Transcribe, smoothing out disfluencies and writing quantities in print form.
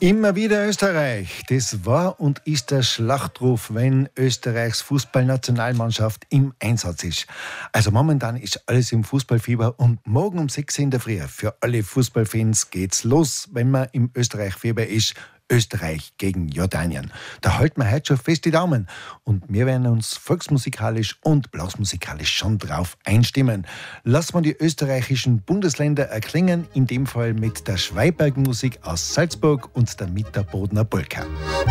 Immer wieder Österreich. Das war und ist der Schlachtruf, wenn Österreichs Fußballnationalmannschaft im Einsatz ist. Also momentan ist alles im Fußballfieber und morgen um 6 Uhr in der Früh für alle Fußballfans geht's los, wenn man im Österreich-Fieber ist. Österreich gegen Jordanien. Da halten wir heute schon fest die Daumen. Und wir werden uns volksmusikalisch und blasmusikalisch schon drauf einstimmen. Lassen wir die österreichischen Bundesländer erklingen, in dem Fall mit der Schweibergmusik aus Salzburg und der Mitterbodner Polka.